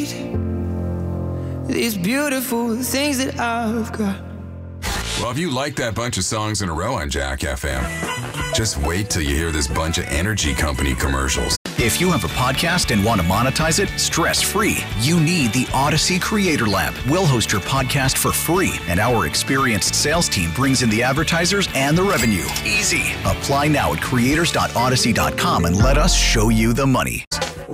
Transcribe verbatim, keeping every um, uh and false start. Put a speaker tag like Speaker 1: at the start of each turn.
Speaker 1: These beautiful things that I've got.
Speaker 2: Well, if you like that bunch of songs in a row on Jack F M, just wait till you hear this bunch of energy company commercials.
Speaker 3: If you have a podcast and want to monetize it stress-free, you need the Odyssey Creator Lab. We'll host your podcast for free, and our experienced sales team brings in the advertisers and the revenue. Easy. Apply now at creators dot odyssey dot com and let us show you the money.